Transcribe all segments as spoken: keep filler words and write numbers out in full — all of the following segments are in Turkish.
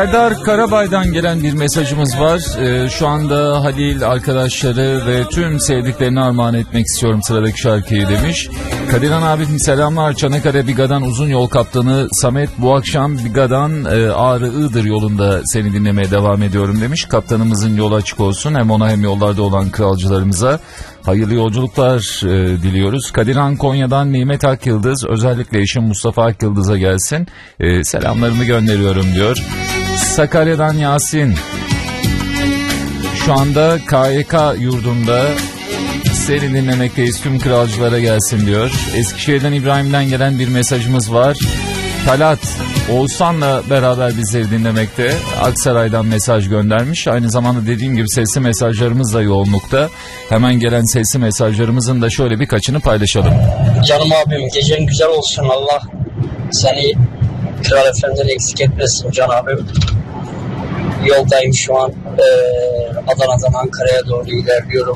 Serdar Karabay'dan gelen bir mesajımız var. Ee, şu anda Halil, arkadaşları ve tüm sevdiklerini armağan etmek istiyorum sıradaki şarkıyı demiş. Kadirhan abim selamlar. Çanakkale Biga'dan uzun yol kaptanı Samet, bu akşam Biga'dan e, Ağrı Iğdır yolunda seni dinlemeye devam ediyorum demiş. Kaptanımızın yolu açık olsun, hem ona hem yollarda olan kralcılarımıza hayırlı yolculuklar e, diliyoruz. Kadirhan Konya'dan Nimet Akyıldız, özellikle eşim Mustafa Akyıldız'a gelsin. E, selamlarımı gönderiyorum diyor. Sakarya'dan Yasin, şu anda K Y K yurdunda seni dinlemekteyiz, tüm kralcılara gelsin diyor. Eskişehir'den İbrahim'den gelen bir mesajımız var. Talat Oğuzhan'la beraber bizleri dinlemekte, Aksaray'dan mesaj göndermiş. Aynı zamanda dediğim gibi sesli mesajlarımız da yoğunlukta. Hemen gelen sesli mesajlarımızın da şöyle birkaçını paylaşalım. Canım abim, gecen güzel olsun, Allah seni Kral Efendi'den eksik etmesin can abim. Yoldayım şu an, ee, Adana'dan Ankara'ya doğru ilerliyorum.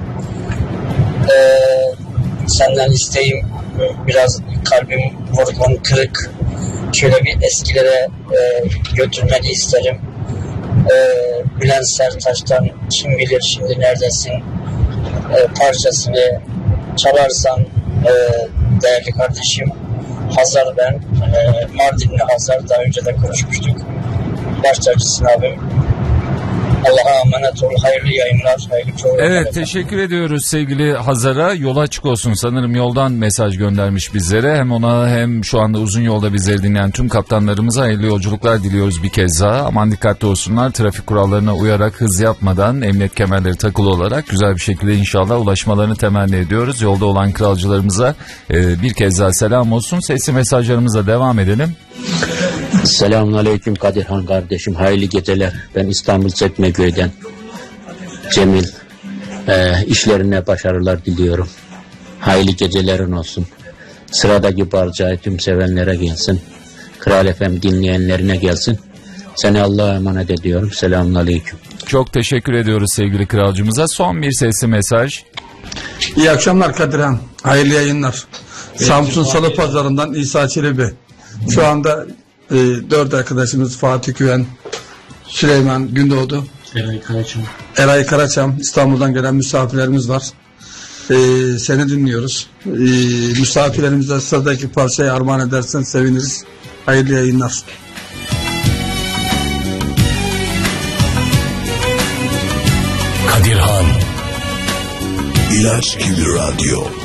Ee, senden isteğim, biraz kalbim vurgun, kırık. Şöyle bir eskilere e, götürmeni isterim. E, Bülent Serttaş'tan Kim Bilir Şimdi Neredesin e, parçasını çalarsan e, değerli kardeşim. Hazar ben. E, Mardinli Hazar. Daha önce de konuşmuştuk. Baştacısın abim. Allah'a emanet ol. Hayırlı yayınlar. Hayırlı programlar. Evet, efendim. teşekkür ediyoruz sevgili Hazar'a. Yola açık olsun, sanırım yoldan mesaj göndermiş bizlere. Hem ona hem şu anda uzun yolda bizleri dinleyen tüm kaptanlarımıza hayırlı yolculuklar diliyoruz bir kez daha. Aman dikkatli olsunlar, trafik kurallarına uyarak, hız yapmadan, emniyet kemerleri takılı olarak güzel bir şekilde inşallah ulaşmalarını temenni ediyoruz. Yolda olan kralcılarımıza e, bir kez daha selam olsun. Sesli mesajlarımıza devam edelim. Selamünaleyküm Kadirhan kardeşim, hayırlı geceler. Ben İstanbul Çekmeköy'den Cemil. Ee, işlerine başarılar diliyorum. Hayırlı gecelerin olsun. Sıradaki parçayı tüm sevenlere gelsin. Kral F M dinleyenlerine gelsin. Seni Allah'a emanet ediyorum. Selamünaleyküm. Çok teşekkür ediyoruz sevgili kralcımıza. Son bir sesli mesaj. İyi akşamlar Kadirhan. Hayırlı yayınlar. Evet, Samsun Salı Pazarı'ndan İsa Çelebi. Şu anda e, dört arkadaşımız Fatih Güven, Süleyman Gündoğdu, Eray Karaçam. Eray Karaçam, İstanbul'dan gelen misafirlerimiz var. E, seni dinliyoruz. E, misafirlerimize sıradaki parçayı armağan edersen seviniriz. Hayırlı yayınlar. Kadirhan İlaç gibi radyo.